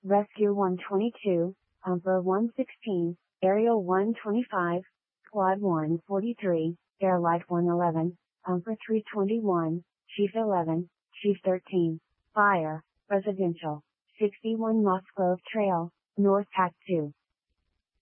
Rescue 122, Umper 116, Aerial 125, Squad 143, Airlight 111, Umper 321, Chief 11, Chief 13, Fire, Residential, 61 Moss Grove Trail, North Act 2.